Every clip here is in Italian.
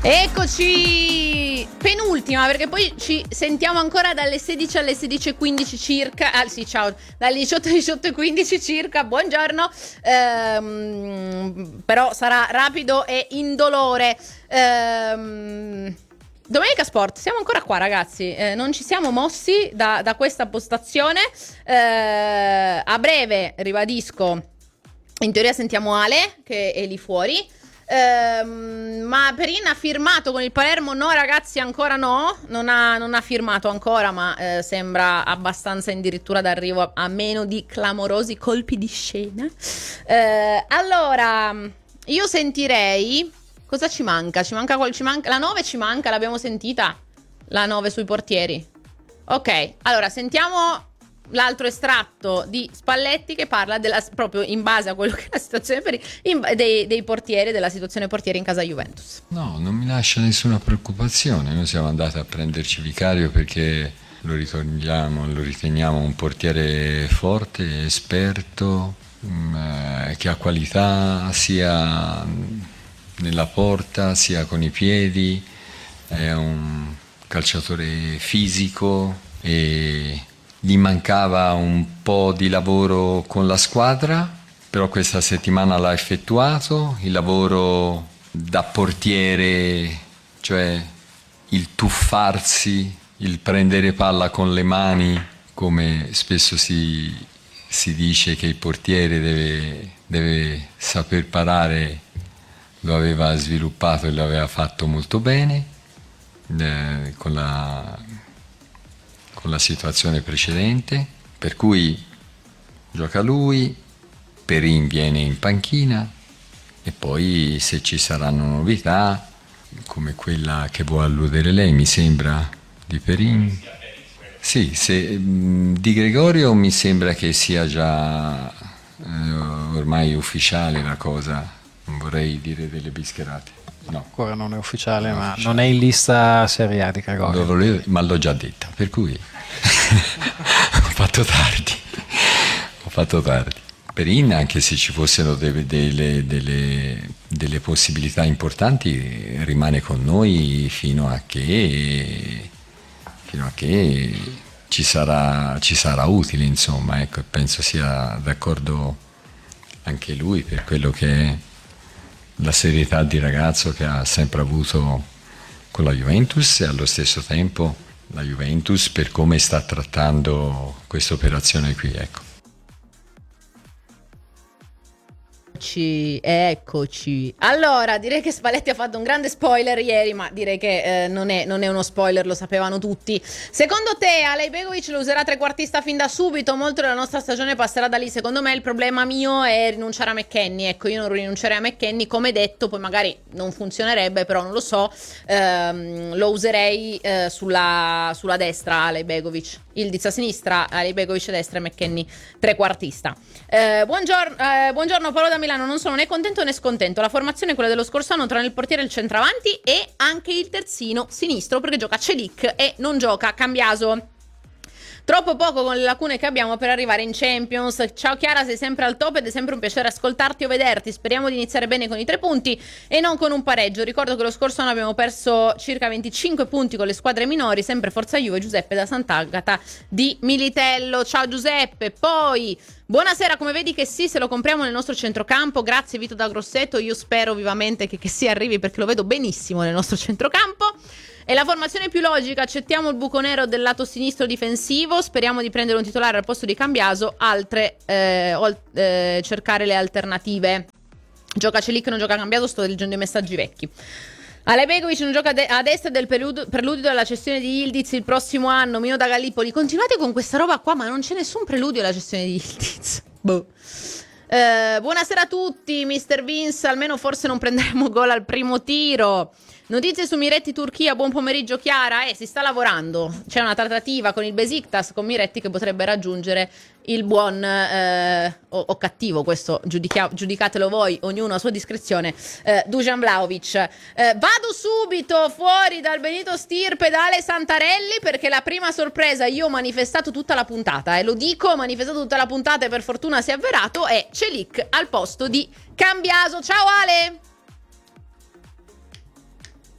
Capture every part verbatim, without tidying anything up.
Eccoci, penultima, perché poi ci sentiamo ancora dalle sedici alle sedici e quindici circa. Ah sì, ciao, dalle diciotto alle diciotto e quindici circa. Buongiorno, ehm, però sarà rapido e indolore. ehm, Domenica Sport, siamo ancora qua ragazzi, eh, non ci siamo mossi da, da questa postazione. eh, a breve, ribadisco, in teoria sentiamo Ale che è lì fuori. Ehm, ma Perin ha firmato con il Palermo? No ragazzi, ancora no, non ha, non ha firmato ancora, ma eh, sembra abbastanza addirittura d'arrivo a, a meno di clamorosi colpi di scena. Eh, allora, io sentirei, cosa ci manca? Ci manca, ci manca la nove, ci manca, l'abbiamo sentita? La nove sui portieri. Ok, allora sentiamo l'altro estratto di Spalletti che parla della, proprio in base a quello che è la situazione per, in, dei, dei portieri, della situazione portieri in casa Juventus. No, non mi lascia nessuna preoccupazione. Noi siamo andati a prenderci Vicario perché lo riteniamo, lo riteniamo un portiere forte, esperto, mh, che ha qualità sia nella porta sia con i piedi, è un calciatore fisico e gli mancava un po' di lavoro con la squadra, però questa settimana l'ha effettuato, il lavoro da portiere, cioè il tuffarsi, il prendere palla con le mani, come spesso si, si dice che il portiere deve, deve saper parare, lo aveva sviluppato e lo aveva fatto molto bene, eh, con la... con la situazione precedente, per cui gioca lui, Perin viene in panchina e poi se ci saranno novità come quella che vuole alludere lei, mi sembra, di Perin. Sì, se, di Gregorio mi sembra che sia già eh, ormai ufficiale la cosa, non vorrei dire delle bischerate. No, ancora non è ufficiale, non è ma ufficiale. Non è in lista Serie A di Gregorio. Volevo, ma l'ho già detta, per cui ho fatto tardi. Ho fatto tardi. Perin, anche se ci fossero delle, delle, delle, delle possibilità importanti, rimane con noi fino a che, fino a che ci sarà, ci sarà utile, insomma. Ecco, penso sia d'accordo anche lui per quello che è la serietà di ragazzo che ha sempre avuto con la Juventus e allo stesso tempo la Juventus per come sta trattando questa operazione qui, ecco. Eccoci, eccoci. Allora, direi che Spalletti ha fatto un grande spoiler ieri, ma direi che eh, non, è, non è uno spoiler, lo sapevano tutti. Secondo te Alejbegovic lo userà trequartista fin da subito? Molto della nostra stagione passerà da lì. Secondo me il problema mio è rinunciare a McKennie. Ecco, io non rinuncerei a McKennie, come detto, poi magari non funzionerebbe, però non lo so. Ehm, lo userei eh, sulla, sulla destra Alejbegovic. Ildiz a sinistra, Alejbegovic a destra e McKennie trequartista. Eh, buongiorno, eh, buongiorno Paolo da Milano, non sono né contento né scontento. La formazione è quella dello scorso anno, tranne il portiere e il centravanti e anche il terzino sinistro, perché gioca Celic e non gioca Cambiaso. Troppo poco con le lacune che abbiamo per arrivare in Champions. Ciao Chiara, sei sempre al top ed è sempre un piacere ascoltarti o vederti. Speriamo di iniziare bene con i tre punti e non con un pareggio. Ricordo che lo scorso anno abbiamo perso circa venticinque punti con le squadre minori. Sempre Forza Juve. Giuseppe da Sant'Agata di Militello. Ciao Giuseppe. Poi buonasera, come vedi che sì, se lo compriamo nel nostro centrocampo. Grazie Vito da Grosseto. Io spero vivamente che, che si arrivi, perché lo vedo benissimo nel nostro centrocampo. E la formazione più logica: accettiamo il buco nero del lato sinistro difensivo, speriamo di prendere un titolare al posto di Cambiaso, altre eh, ol- eh, cercare le alternative. Gioca Celic, non gioca Cambiaso, sto leggendo i messaggi vecchi. Alejbegovic non gioca de- a destra del preludio, preludio della cessione di Ildiz il prossimo anno. Mino da Gallipoli, continuate con questa roba qua, ma non c'è nessun preludio alla cessione di Ildiz. Boh. Eh, buonasera a tutti, mister Vince, almeno forse non prenderemo gol al primo tiro. Notizie su Miretti Turchia, buon pomeriggio Chiara. Eh, si sta lavorando, c'è una trattativa con il Besiktas, con Miretti, che potrebbe raggiungere il buon eh, o, o cattivo, questo giudica- giudicatelo voi, ognuno a sua discrezione, eh, Dusan Vlahovic. Eh, vado subito fuori dal Benito Stirpe da Ale Santarelli, perché la prima sorpresa, io ho manifestato tutta la puntata, e eh, lo dico, ho manifestato tutta la puntata e per fortuna si è avverato, è Celic al posto di Cambiaso. Ciao Ale!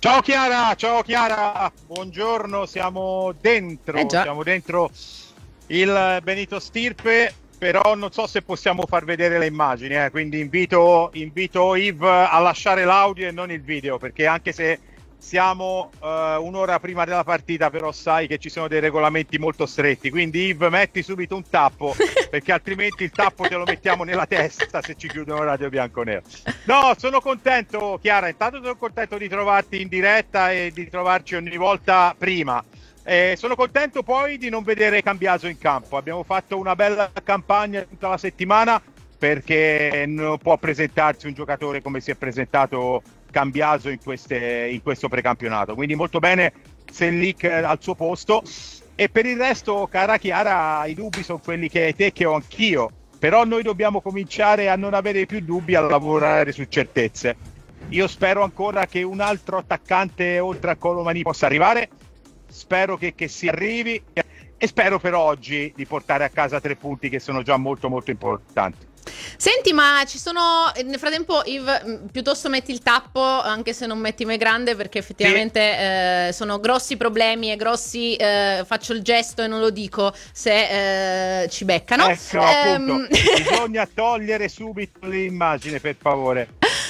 Ciao Chiara, ciao Chiara, buongiorno, siamo dentro, eh siamo dentro il Benito Stirpe, però non so se possiamo far vedere le immagini, eh, quindi invito, invito Yves a lasciare l'audio e non il video, perché anche se siamo uh, un'ora prima della partita, però sai che ci sono dei regolamenti molto stretti, quindi Yves metti subito un tappo, perché altrimenti il tappo te lo mettiamo nella testa se ci chiudono Radio Bianconero. No, sono contento Chiara, intanto sono contento di trovarti in diretta e di trovarci ogni volta prima. Eh, sono contento poi di non vedere Cambiaso in campo, abbiamo fatto una bella campagna tutta la settimana, perché non può presentarsi un giocatore come si è presentato Cambiaso in, queste, in questo precampionato, quindi molto bene Sellik al suo posto. E per il resto, cara Chiara, i dubbi sono quelli che hai te, che ho anch'io, però noi dobbiamo cominciare a non avere più dubbi, a lavorare su certezze. Io spero ancora che un altro attaccante oltre a Colomani possa arrivare, spero che, che si arrivi, e spero per oggi di portare a casa tre punti che sono già molto molto importanti. Senti, ma ci sono, nel frattempo Yves, piuttosto metti il tappo, anche se non metti me grande, perché effettivamente sì. eh, sono grossi problemi e grossi, eh, faccio il gesto e non lo dico se eh, ci beccano. Ecco, appunto, bisogna togliere subito l'immagine, per favore.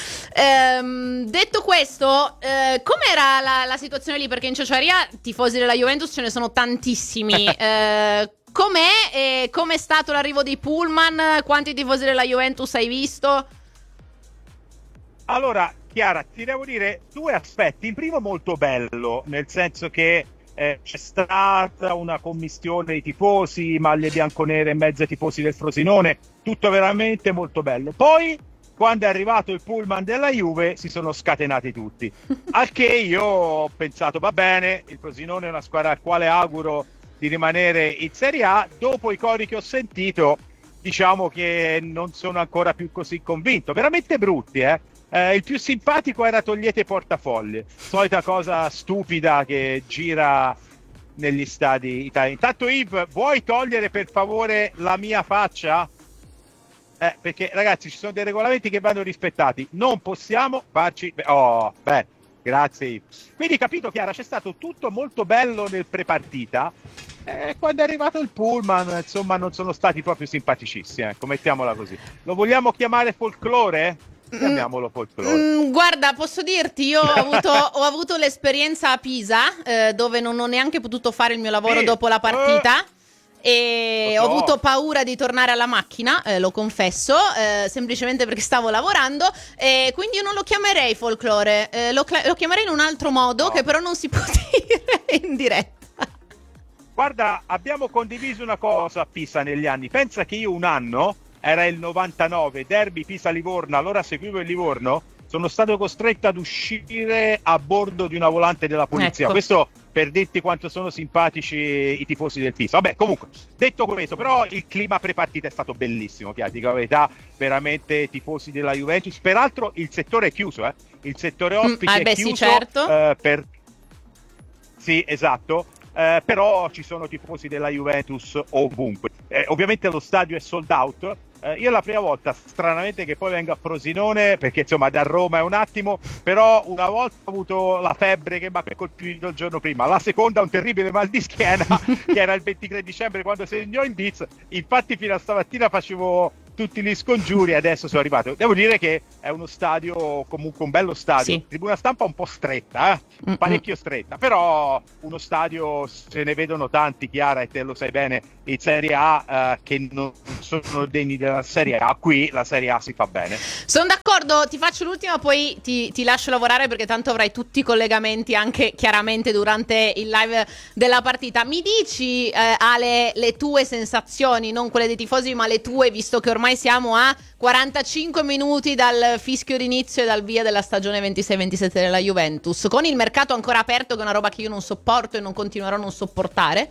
Ehm, detto questo, eh, com'era la, la situazione lì? Perché in Ciociaria tifosi della Juventus ce ne sono tantissimi. eh, Com'è e com'è stato l'arrivo dei pullman? Quanti tifosi della Juventus hai visto? Allora, Chiara, ti devo dire due aspetti. In primo molto bello, nel senso che eh, c'è stata una commistione di tifosi, maglie bianconere e mezzo ai tifosi del Frosinone, tutto veramente molto bello. Poi, quando è arrivato il pullman della Juve, si sono scatenati tutti. Al che io ho pensato, va bene, il Frosinone è una squadra al quale auguro di rimanere in Serie A. Dopo i cori che ho sentito, diciamo che non sono ancora più così convinto, veramente brutti, eh? Eh, il più simpatico era togliete portafogli, solita cosa stupida che gira negli stadi italiani. Intanto Yves, vuoi togliere per favore la mia faccia? Eh, perché ragazzi ci sono dei regolamenti che vanno rispettati, non possiamo farci... Oh, beh, grazie Yves. Quindi capito Chiara, c'è stato tutto molto bello nel prepartita. Eh, quando è arrivato il pullman, insomma, non sono stati proprio simpaticissimi, ecco, mettiamola così. Lo vogliamo chiamare folklore? Chiamiamolo folklore. Mm, guarda, posso dirti, io ho avuto, ho avuto l'esperienza a Pisa, eh, dove non ho neanche potuto fare il mio lavoro sì. dopo la partita. Eh. E Lo ho so. avuto paura di tornare alla macchina, eh, lo confesso, eh, semplicemente perché stavo lavorando, e quindi io non lo chiamerei folklore, eh, lo, cla- lo chiamerei in un altro modo, No. che però non si può dire in diretta. Guarda, abbiamo condiviso una cosa a Pisa negli anni. Pensa che io un anno, era il novantanove, derby Pisa-Livorno, allora seguivo il Livorno, sono stato costretto ad uscire a bordo di una volante della polizia. Ecco. Questo per dirti quanto sono simpatici i tifosi del Pisa. Vabbè, comunque, detto questo, però il clima prepartita è stato bellissimo, Chiara, dico la verità, veramente tifosi della Juventus. Peraltro il settore è chiuso, eh? Il settore ospiti Mm, ah, è beh, chiuso. sì, certo. eh, per... Sì, esatto. Eh, però ci sono tifosi della Juventus ovunque. Eh, ovviamente lo stadio è sold out. Eh, io la prima volta, stranamente, che poi vengo a Frosinone, perché insomma da Roma è un attimo, però una volta ho avuto la febbre che mi ha colpito il giorno prima, la seconda un terribile mal di schiena che era il ventitré dicembre quando segnò in Diz. Infatti fino a stamattina facevo tutti gli scongiuri e adesso sono arrivato. Devo dire che è uno stadio, comunque un bello stadio. Sì. Tribuna stampa un po' stretta, eh? parecchio stretta, però uno stadio, se ne vedono tanti, Chiara, e te lo sai bene, in Serie A eh, che non sono degni della Serie A. Qui la Serie A si fa bene. Sono d'accordo, ti faccio l'ultima, poi ti, ti lascio lavorare, perché tanto avrai tutti i collegamenti anche chiaramente durante il live della partita. Mi dici, eh, Ale, le tue sensazioni, non quelle dei tifosi, ma le tue, visto che ormai siamo a quarantacinque minuti dal fischio d'inizio e dal via della stagione ventisei ventisette della Juventus, con il mercato ancora aperto, che è una roba che io non sopporto e non continuerò a non sopportare.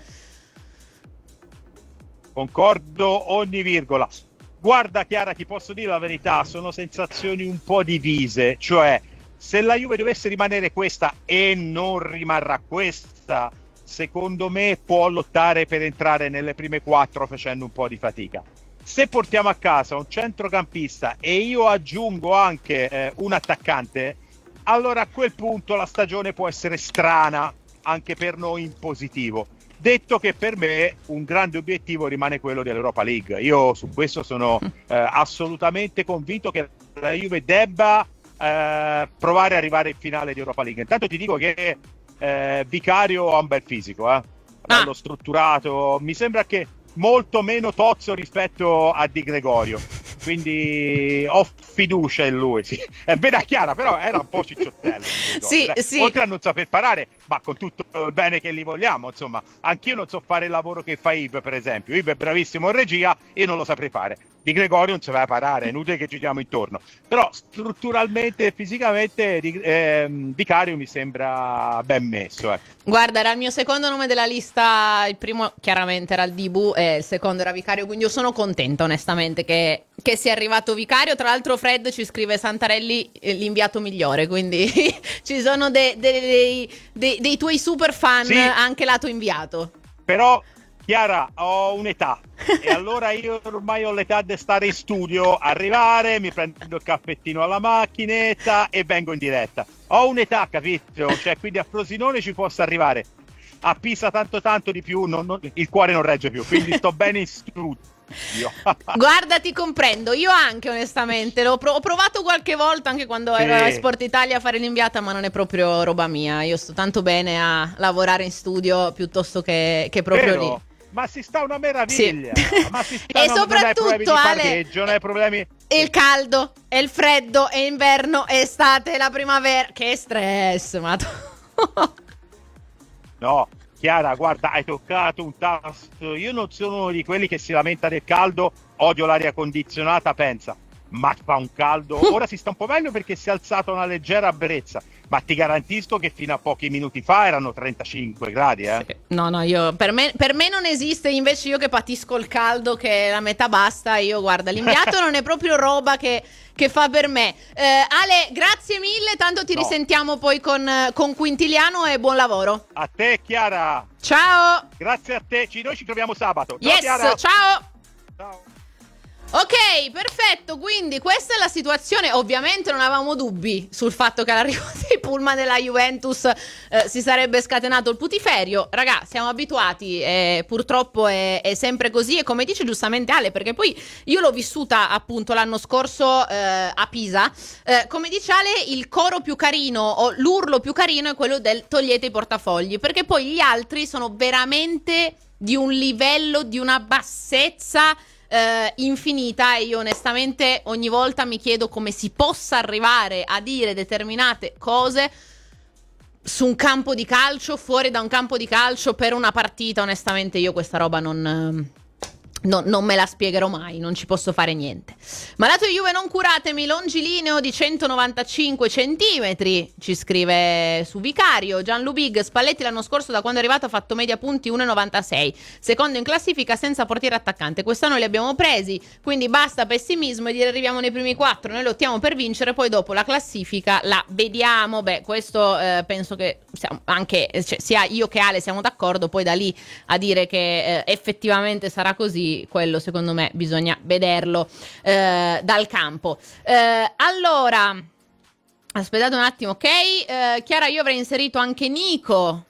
Concordo ogni virgola. Guarda Chiara, ti posso dire la verità, sono sensazioni un po' divise, cioè se la Juve dovesse rimanere questa, e non rimarrà questa, secondo me può lottare per entrare nelle prime quattro facendo un po' di fatica. Se portiamo a casa un centrocampista e io aggiungo anche eh, un attaccante, allora a quel punto la stagione può essere strana anche per noi in positivo. Detto che per me un grande obiettivo rimane quello dell'Europa League. Io su questo sono eh, assolutamente convinto che la Juve debba eh, provare ad arrivare in finale di Europa League. Intanto ti dico che eh, Vicario ha un bel fisico, eh? bello ah. strutturato, mi sembra che molto meno tozzo rispetto a Di Gregorio, quindi ho fiducia in lui. Sì. È vero, Chiara, però era un po' cicciottello. Sì, sì. Oltre a non saper parare, ma con tutto il bene che li vogliamo, insomma, anch'io non so fare il lavoro che fa Yves, per esempio. Yves è bravissimo in regia, io non lo saprei fare. Di Gregorio non sapeva parare, è inutile che giriamo intorno. Però strutturalmente e fisicamente di, eh, Vicario mi sembra ben messo. Eh. Guarda, era il mio secondo nome della lista, il primo chiaramente era il Dibu e il secondo era Vicario, quindi io sono contenta onestamente che, che sia arrivato Vicario. Tra l'altro Fred ci scrive Santarelli eh, l'inviato migliore, quindi ci sono de, de, dei, dei, dei tuoi super fan sì, anche lato inviato. Però Chiara, ho un'età e allora io ormai ho l'età di stare in studio, arrivare, mi prendo il caffettino alla macchinetta e vengo in diretta. Ho un'età, capito? Cioè, quindi a Frosinone ci posso arrivare. A Pisa tanto tanto di più, non, non, il cuore non regge più, quindi sto bene in studio. Guarda, ti comprendo, io anche onestamente l'ho pro- ho provato qualche volta anche quando sì. ero a Sport Italia a fare l'inviata, ma non è proprio roba mia. Io sto tanto bene a lavorare in studio piuttosto che, che proprio Vero. lì. Ma si sta una meraviglia, sì. ma si sta e non, soprattutto non hai problemi di parcheggio, Ale, non hai problemi. Il caldo, è il freddo, è inverno, è estate, la primavera, che stress, ma no, Chiara, guarda, hai toccato un tasto. Io non sono uno di quelli che si lamenta del caldo, odio l'aria condizionata, pensa. Ma fa un caldo, ora si sta un po' meglio perché si è alzata una leggera brezza, ma ti garantisco che fino a pochi minuti fa erano trentacinque gradi, eh? Sì. No, no, io per me, per me non esiste, invece io che patisco il caldo, che la metà basta, io guarda, l'inviato non è proprio roba che, che fa per me. Eh, Ale, grazie mille, tanto ti no. risentiamo poi con, con Quintiliano e buon lavoro. A te, Chiara. Ciao. Grazie a te, ci, noi ci troviamo sabato. Ciao, yes, Chiara. Ciao. Ciao. Ok, perfetto, quindi questa è la situazione. Ovviamente non avevamo dubbi sul fatto che all'arrivo dei pullman della Juventus eh, si sarebbe scatenato il putiferio. Ragà, siamo abituati, eh, purtroppo è, è sempre così, e come dice giustamente Ale, perché poi io l'ho vissuta appunto l'anno scorso eh, a Pisa, eh, come dice Ale, il coro più carino o l'urlo più carino è quello del togliete i portafogli, perché poi gli altri sono veramente di un livello, di una bassezza Uh, infinita, e io onestamente ogni volta mi chiedo come si possa arrivare a dire determinate cose su un campo di calcio, fuori da un campo di calcio, per una partita. Onestamente io questa roba non, non, non me la spiegherò mai, non ci posso fare niente. Malato Juve non curatemi, longilineo di centonovantacinque centimetri, ci scrive su Vicario. Gianlu Big, Spalletti l'anno scorso da quando è arrivato ha fatto media punti uno virgola novantasei, secondo in classifica senza portiere attaccante. Quest'anno li abbiamo presi, quindi basta pessimismo e dire arriviamo nei primi quattro, noi lottiamo per vincere, poi dopo la classifica la vediamo. Beh, questo eh, penso che siamo anche, cioè, sia io che Ale siamo d'accordo, poi da lì a dire che eh, effettivamente sarà così, quello secondo me bisogna vederlo eh, dal campo. Eh, allora, aspettate un attimo, ok? Eh, Chiara, io avrei inserito anche Nico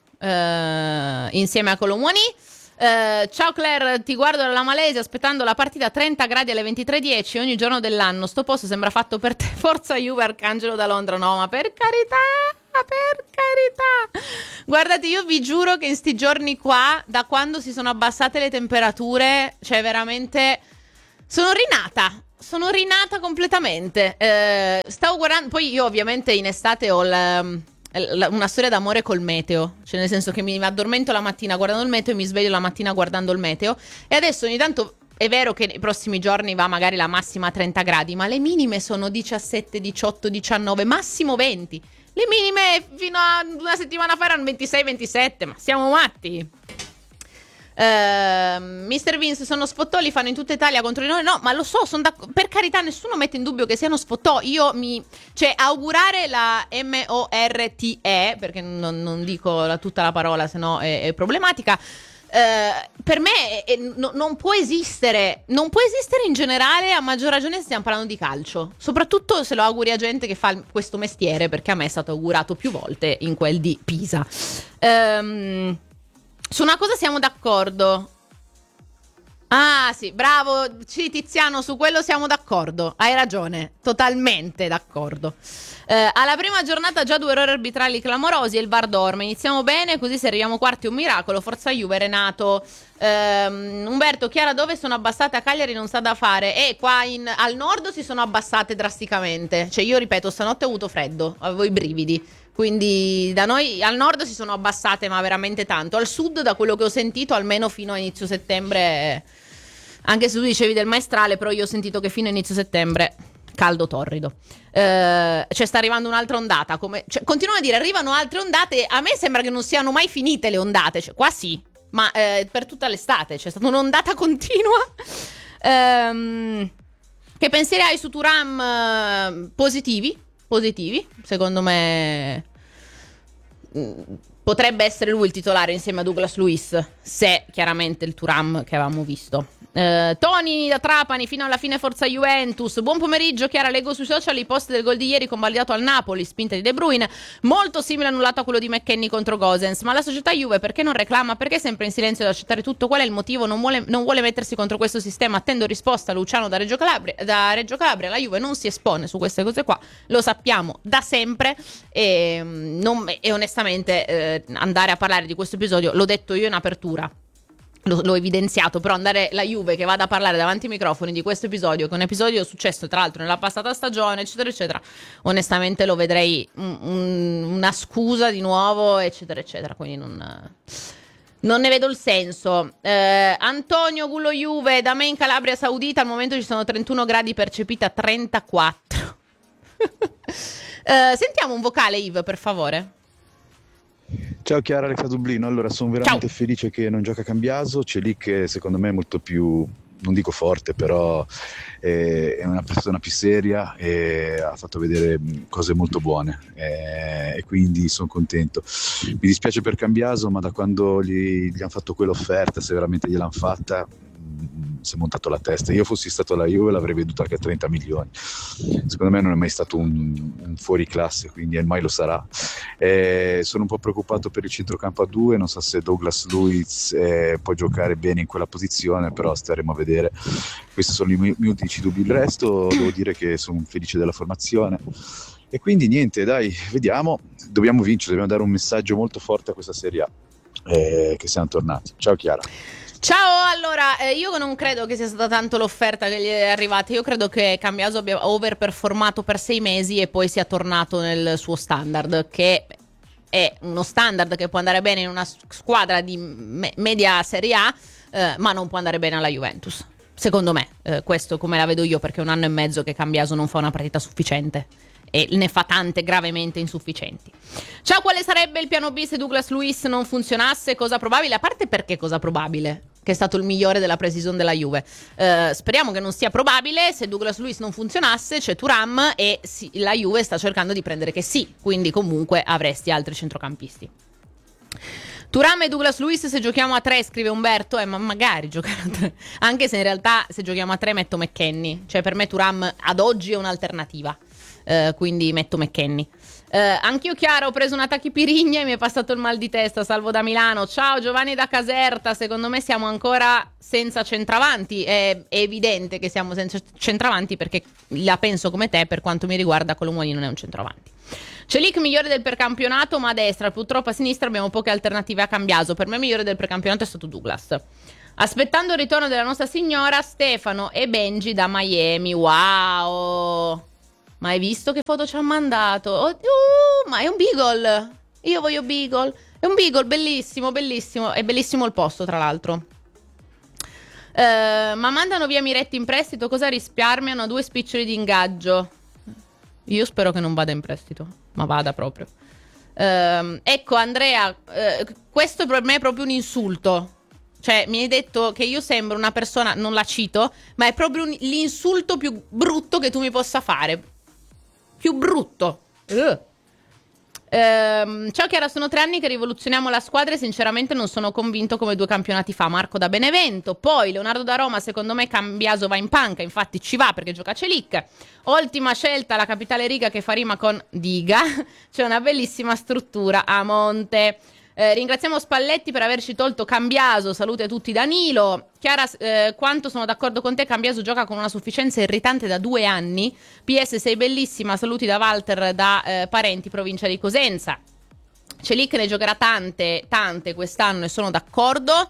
eh, insieme a Colomwani. Uh, ciao Claire, ti guardo dalla Malesia aspettando la partita a trenta gradi alle ventitré e dieci ogni giorno dell'anno. Sto posto sembra fatto per te. Forza Juve, Arcangelo da Londra. No, ma per carità, per carità. Guardate, io vi giuro che in sti giorni qua, da quando si sono abbassate le temperature, cioè veramente sono rinata. Sono rinata completamente. Uh, stavo guardando, poi io ovviamente in estate ho la... una storia d'amore col meteo, cioè nel senso che mi addormento la mattina guardando il meteo e mi sveglio la mattina guardando il meteo, e adesso ogni tanto è vero che nei prossimi giorni va magari la massima a trenta gradi, ma le minime sono diciassette, diciotto, diciannove, massimo venti. Le minime fino a una settimana fa erano ventisei ventisette, ma siamo matti. Uh, mister Vince, sono spottò, li fanno in tutta Italia contro di noi. No, ma lo so, son da... per carità, nessuno mette in dubbio che siano spottò. Io mi, cioè, augurare la M O R T E, perché non, non dico la, tutta la parola, sennò è, è problematica. Uh, per me eh, no, non può esistere, non può esistere in generale, a maggior ragione se stiamo parlando di calcio, soprattutto se lo auguri a gente che fa questo mestiere, perché a me è stato augurato più volte in quel di Pisa. Um, su una cosa siamo d'accordo. Ah sì, bravo, sì, Tiziano, su quello siamo d'accordo, hai ragione, totalmente d'accordo. Eh, alla prima giornata già due errori arbitrali clamorosi e il V A R dorme. Iniziamo bene, così se arriviamo quarti è un miracolo. Forza Juve, Renato. eh, Umberto, Chiara, dove sono abbassate a Cagliari non sa da fare. E qua in, al nord si sono abbassate drasticamente. Cioè io ripeto, stanotte ho avuto freddo, avevo i brividi. Quindi da noi al nord si sono abbassate, ma veramente tanto. Al sud, da quello che ho sentito, almeno fino a inizio settembre, anche se tu dicevi del maestrale, però io ho sentito che fino a inizio settembre caldo torrido. Uh, cioè sta arrivando un'altra ondata, come, cioè, continuano a dire arrivano altre ondate, a me sembra che non siano mai finite le ondate, cioè, qua sì, ma eh, per tutta l'estate c'è stata un'ondata continua. um, che pensieri hai su Thuram? Uh, positivi positivi secondo me. Potrebbe essere lui il titolare insieme a Douglas Luiz, se chiaramente il Thuram che avevamo visto. Uh, Tony da Trapani, fino alla fine forza Juventus. Buon pomeriggio, Chiara, leggo sui social i post del gol di ieri convalidato al Napoli, spinta di De Bruyne, molto simile annullato a quello di McKennie contro Gosens. Ma la società Juve perché non reclama? Perché sempre in silenzio ad accettare tutto? Qual è il motivo? Non vuole, non vuole mettersi contro questo sistema? Attendo risposta. Luciano da Reggio Calabria, da Reggio Calabria. La Juve non si espone su queste cose qua, lo sappiamo da sempre, e, non, e onestamente eh, andare a parlare di questo episodio, l'ho detto io in apertura, l'ho evidenziato, però andare la Juve che vada a parlare davanti ai microfoni di questo episodio, che è un episodio successo tra l'altro nella passata stagione, eccetera eccetera, onestamente lo vedrei un, un, una scusa di nuovo, eccetera eccetera, quindi non, non ne vedo il senso. eh, Antonio Gullo Juve, da me in Calabria Saudita al momento ci sono trentuno gradi, percepita trentaquattro. eh, sentiamo un vocale, Yves, per favore. Ciao Chiara, Alexa Dublino. Allora, sono veramente Ciao. felice che non gioca Cambiaso. C'è lì che secondo me è molto più, non dico forte, però eh, è una persona più seria e ha fatto vedere cose molto buone, eh, e quindi sono contento. Mi dispiace per Cambiaso, ma da quando gli, gli hanno fatto quell'offerta, se veramente gliel'hanno fatta, si è montato la testa. Io fossi stato alla Juve l'avrei venduto anche a trenta milioni. Secondo me non è mai stato un, un fuori classe, quindi mai lo sarà. Eh, sono un po' preoccupato per il centrocampo a due, non so se Douglas Luiz eh, può giocare bene in quella posizione, però staremo a vedere. Questi sono i miei unici dubbi. Il resto devo dire che sono felice della formazione. E quindi niente, dai, vediamo. Dobbiamo vincere, dobbiamo dare un messaggio molto forte a questa Serie A, eh, che siamo tornati. Ciao Chiara. Ciao, allora, eh, io non credo che sia stata tanto l'offerta che gli è arrivata, io credo che Cambiaso abbia overperformato per sei mesi e poi sia tornato nel suo standard, che è uno standard che può andare bene in una squadra di me- media Serie A, eh, ma non può andare bene alla Juventus, secondo me, eh, questo come la vedo io, perché è un anno e mezzo che Cambiaso non fa una partita sufficiente e ne fa tante gravemente insufficienti. Ciao, quale sarebbe il piano B se Douglas Luiz non funzionasse? Cosa probabile? A parte perché cosa probabile? Che è stato il migliore della pre-season della Juve. Uh, speriamo che non sia probabile. Se Douglas Luiz non funzionasse, c'è Thuram e sì, la Juve sta cercando di prendere che sì, quindi comunque avresti altri centrocampisti. Thuram e Douglas Luiz se giochiamo a tre, scrive Umberto, eh, ma magari giocare a tre. Anche se in realtà se giochiamo a tre metto McKennie. Cioè per me Thuram ad oggi è un'alternativa. Uh, quindi metto McKennie. Uh, anch'io, Chiara, ho preso una tachipirigna e mi è passato il mal di testa. Salvo da Milano. Ciao Giovanni da Caserta. Secondo me siamo ancora senza centravanti. È, è evidente che siamo senza centravanti, perché la penso come te. Per quanto mi riguarda, Colomoni non è un centravanti. Celic migliore del precampionato, ma a destra. Purtroppo a sinistra abbiamo poche alternative a Cambiaso. Per me migliore del precampionato è stato Douglas. Aspettando il ritorno della Nostra Signora, Stefano e Benji da Miami. Wow! Ma hai visto che foto ci ha mandato? Oh, uh, ma è un beagle. Io voglio beagle. È un beagle, bellissimo, bellissimo. È bellissimo il posto, tra l'altro. Uh, ma mandano via Miretti in prestito, cosa risparmiano? Due spiccioli di ingaggio. Io spero che non vada in prestito, ma vada proprio. Uh, ecco, Andrea, uh, questo per me è proprio un insulto. Cioè, mi hai detto che io sembro una persona, non la cito, ma è proprio un, l'insulto più brutto che tu mi possa fare. Più brutto. Uh. Ehm, ciao Chiara, sono tre anni che rivoluzioniamo la squadra e sinceramente non sono convinto come due campionati fa. Marco da Benevento. Poi Leonardo da Roma, secondo me Cambiaso va in panca, infatti ci va perché gioca Celic. Ultima scelta, la capitale riga che fa rima con diga. C'è una bellissima struttura a monte. Eh, ringraziamo Spalletti per averci tolto Cambiaso, salute a tutti Danilo. Chiara, eh, quanto sono d'accordo con te, Cambiaso gioca con una sufficienza irritante da due anni. P S sei bellissima, saluti da Walter da eh, Parenti, provincia di Cosenza. Celic ne giocherà tante, tante quest'anno e sono d'accordo.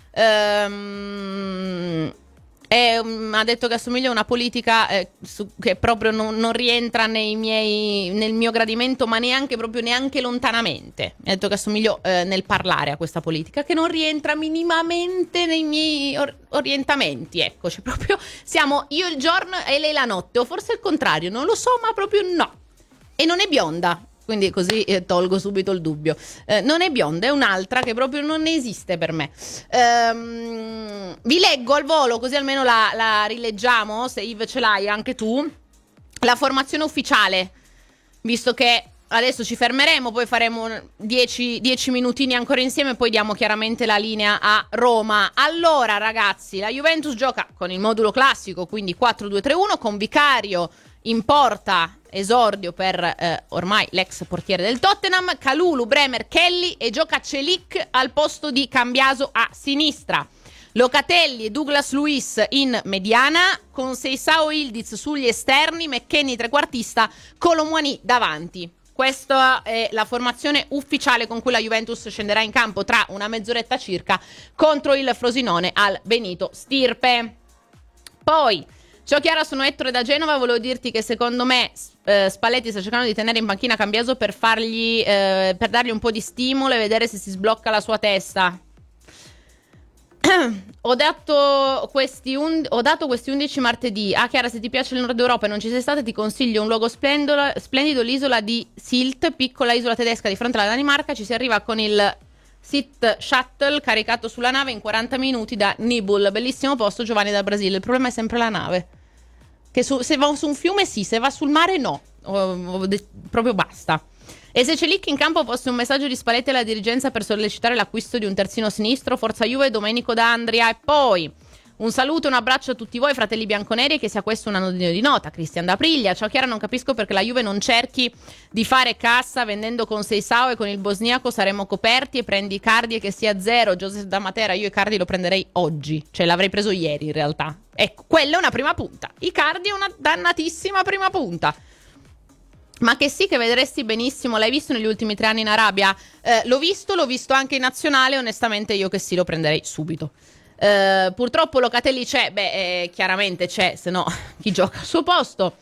Ehm... E, um, ha detto che assomiglia a una politica eh, su, che proprio non, non rientra nei miei, nel mio gradimento, ma neanche proprio neanche lontanamente. Ha detto che assomiglio eh, nel parlare a questa politica, che non rientra minimamente nei miei or- orientamenti. Ecco, cioè proprio siamo io il giorno e lei la notte, o forse il contrario, non lo so, ma proprio no. E non è bionda. Quindi così eh, tolgo subito il dubbio. Eh, non è bionda, è un'altra che proprio non esiste per me. Ehm, vi leggo al volo, così almeno la, la rileggiamo, se Yves ce l'hai anche tu. La formazione ufficiale, visto che adesso ci fermeremo, poi faremo dieci minutini ancora insieme e poi diamo chiaramente la linea a Roma. Allora ragazzi, la Juventus gioca con il modulo classico, quindi quattro due tre uno, con Vicario in porta, esordio per eh, ormai l'ex portiere del Tottenham, Kalulu, Bremer, Kelly, e gioca Celic al posto di Cambiaso a sinistra. Locatelli e Douglas Luiz in mediana, con Seisao Ildiz sugli esterni, McKennie trequartista, Colomwani davanti. Questa è la formazione ufficiale con cui la Juventus scenderà in campo tra una mezz'oretta circa contro il Frosinone al Benito Stirpe. Poi, ciao Chiara, sono Ettore da Genova, volevo dirti che secondo me eh, Spalletti sta cercando di tenere in panchina Cambiaso per fargli eh, per dargli un po' di stimolo e vedere se si sblocca la sua testa. Ho dato questi un- ho dato questi undici martedì. Ah Chiara, se ti piace il Nord Europa e non ci sei stata, ti consiglio un luogo splendido, splendido l'isola di Sylt, piccola isola tedesca di fronte alla Danimarca. Ci si arriva con il Sit Shuttle caricato sulla nave in quaranta minuti da Nibul. Bellissimo posto, Giovanni dal Brasile. Il problema è sempre la nave, che su- se va su un fiume sì, se va sul mare no. O- o de- proprio basta. E se Celic in campo fosse un messaggio di Spalletti alla dirigenza per sollecitare l'acquisto di un terzino sinistro? Forza Juve, Domenico D'Andria. E poi un saluto e un abbraccio a tutti voi fratelli bianconeri, che sia questo un anno di nota. Cristian D'Aprilia. Ciao Chiara, non capisco perché la Juve non cerchi di fare cassa vendendo con Seisao, e con il bosniaco saremmo coperti, e prendi Icardi e che sia zero. Joseph da Matera, io Icardi lo prenderei oggi, cioè l'avrei preso ieri in realtà. Ecco, quella è una prima punta. Icardi è una dannatissima prima punta. Ma che sì, che vedresti benissimo. L'hai visto negli ultimi tre anni in Arabia? Eh, l'ho visto, l'ho visto anche in nazionale. Onestamente io che sì, lo prenderei subito. Eh, purtroppo Locatelli c'è. Beh, eh, chiaramente c'è, se no chi gioca al suo posto?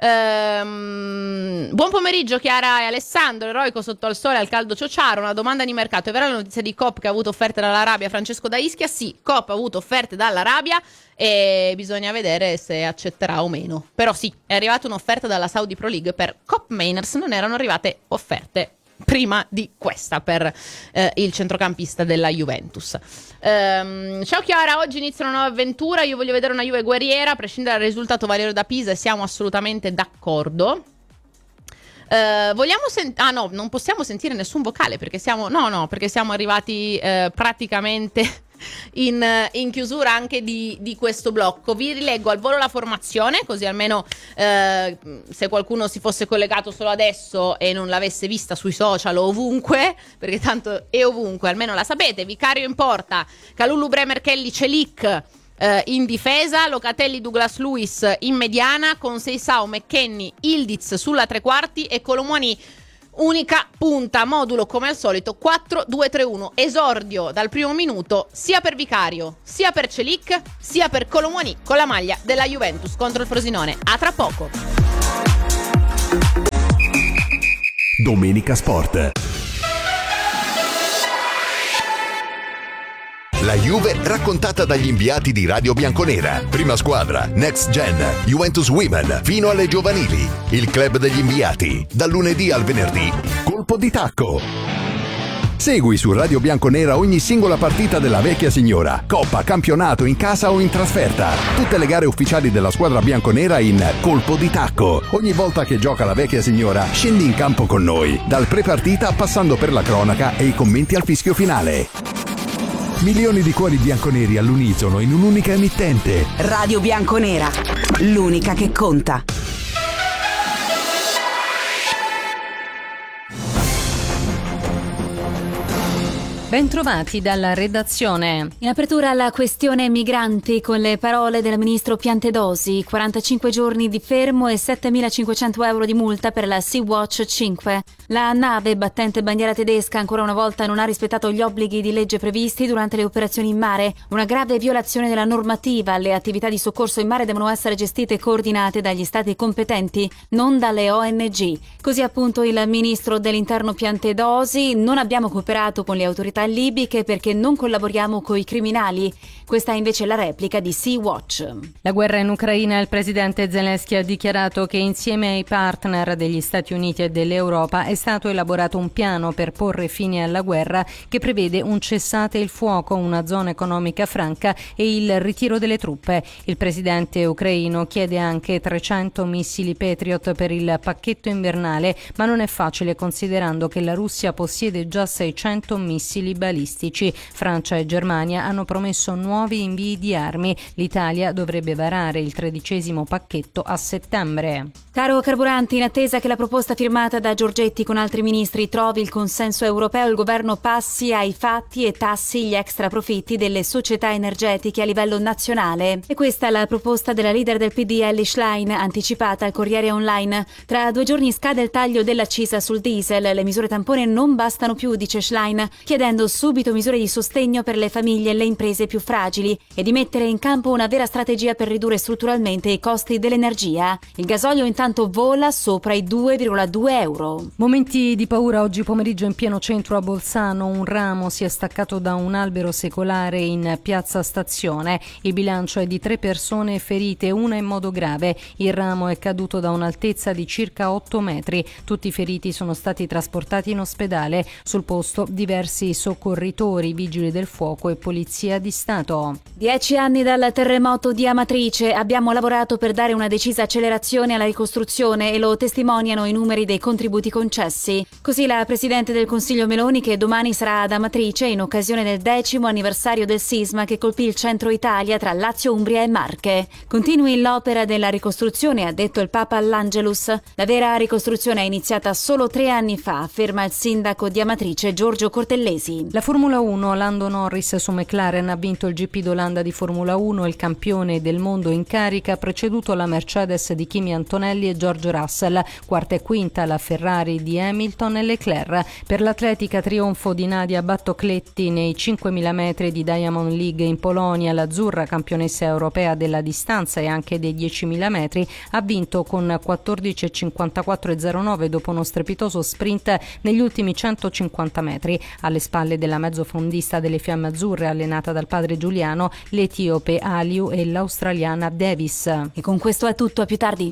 Ehm, buon pomeriggio Chiara e Alessandro. Eroico sotto al sole al caldo Ciociaro. Una domanda di mercato: è vera la notizia di Coop che ha avuto offerte dall'Arabia? Francesco da Ischia. Sì, Coop ha avuto offerte dall'Arabia e bisogna vedere se accetterà o meno. Però sì, è arrivata un'offerta dalla Saudi Pro League per Coop Mainers. Non erano arrivate offerte prima di questa per eh, il centrocampista della Juventus. Um, ciao Chiara, oggi inizia una nuova avventura. Io voglio vedere una Juve guerriera, a prescindere dal risultato Valerio da Pisa, e siamo assolutamente d'accordo. Uh, vogliamo sentire... Ah no, non possiamo sentire nessun vocale perché siamo... No, no, perché siamo arrivati uh, praticamente... In, in chiusura anche di, di questo blocco. Vi rileggo al volo la formazione, così almeno eh, se qualcuno si fosse collegato solo adesso e non l'avesse vista sui social o ovunque, perché tanto è ovunque, almeno la sapete. Vicario in porta, Kalulu, Bremer, Kelly, Celic eh, in difesa, Locatelli, Douglas Luiz in mediana, con Seisao, McKennie, Ildiz sulla tre quarti e Colomwani unica punta. Modulo come al solito quattro due tre uno, esordio dal primo minuto sia per Vicario, sia per Celic, sia per Colomwani con la maglia della Juventus contro il Frosinone. A tra poco. Domenica Sport. La Juve raccontata dagli inviati di Radio Bianconera. Prima squadra, Next Gen, Juventus Women, fino alle giovanili. Il club degli inviati, dal lunedì al venerdì, colpo di tacco. Segui su Radio Bianconera ogni singola partita della vecchia signora, coppa, campionato, in casa o in trasferta. Tutte le gare ufficiali della squadra bianconera in colpo di tacco. Ogni volta che gioca la vecchia signora, scendi in campo con noi, dal pre-partita passando per la cronaca e i commenti al fischio finale. Milioni di cuori bianconeri all'unisono in un'unica emittente. Radio Bianconera, l'unica che conta. Bentrovati dalla redazione. In apertura alla questione migranti con le parole del ministro Piantedosi, quarantacinque giorni di fermo e settemilacinquecento euro di multa per la Sea-Watch cinque. La nave battente bandiera tedesca ancora una volta non ha rispettato gli obblighi di legge previsti durante le operazioni in mare, una grave violazione della normativa. Le attività di soccorso in mare devono essere gestite e coordinate dagli stati competenti, non dalle O N G. Così appunto il ministro dell'interno Piantedosi: non abbiamo cooperato con le autorità libiche perché non collaboriamo coi criminali. Questa è invece la replica di Sea-Watch. La guerra in Ucraina. Il presidente Zelensky ha dichiarato che insieme ai partner degli Stati Uniti e dell'Europa è stato elaborato un piano per porre fine alla guerra che prevede un cessate il fuoco, una zona economica franca e il ritiro delle truppe. Il presidente ucraino chiede anche trecento missili Patriot per il pacchetto invernale, ma non è facile considerando che la Russia possiede già seicento missili balistici. Francia e Germania hanno promesso nuovi invii di armi. L'Italia dovrebbe varare il tredicesimo pacchetto a settembre. Caro carburanti, in attesa che la proposta firmata da Giorgetti con altri ministri trovi il consenso europeo, il governo passi ai fatti e tassi gli extra profitti delle società energetiche a livello nazionale. E questa è la proposta della leader del P D Elly Schlein, anticipata al Corriere Online. Tra due giorni scade il taglio dell'accisa sul diesel. Le misure tampone non bastano più, dice Schlein, chiedendo subito misure di sostegno per le famiglie e le imprese più fragili e di mettere in campo una vera strategia per ridurre strutturalmente i costi dell'energia. Il gasolio intanto vola sopra i due virgola due euro. Momenti di paura oggi pomeriggio in pieno centro a Bolzano. Un ramo si è staccato da un albero secolare in piazza Stazione. Il bilancio è di tre persone ferite, una in modo grave. Il ramo è caduto da un'altezza di circa otto metri. Tutti i feriti sono stati trasportati in ospedale. Sul posto diversi soccorritori, vigili del fuoco e polizia di Stato. Dieci anni dal terremoto di Amatrice. Abbiamo lavorato per dare una decisa accelerazione alla ricostruzione e lo testimoniano i numeri dei contributi concessi. Così la Presidente del Consiglio Meloni, che domani sarà ad Amatrice in occasione del decimo anniversario del sisma che colpì il centro Italia tra Lazio, Umbria e Marche. Continui l'opera della ricostruzione, ha detto il Papa all'Angelus. La vera ricostruzione è iniziata solo tre anni fa, afferma il sindaco di Amatrice Giorgio Cortellesi. La Formula uno. Lando Norris su McLaren ha vinto il G P d'Olanda di Formula uno. Il campione del mondo in carica ha preceduto la Mercedes di Kimi Antonelli e George Russell. Quarta e quinta la Ferrari di Hamilton e Leclerc. Per l'atletica trionfo di Nadia Battocletti nei cinquemila metri di Diamond League in Polonia. L'azzurra, campionessa europea della distanza e anche dei diecimila metri, ha vinto con quattordici e cinquantaquattro e zero nove dopo uno strepitoso sprint negli ultimi centocinquanta metri. Alle spalle della mezzofondista delle Fiamme Azzurre, allenata dal padre Giuliano, l'etiope Aliu e l'australiana Davis. E con questo è tutto, a più tardi.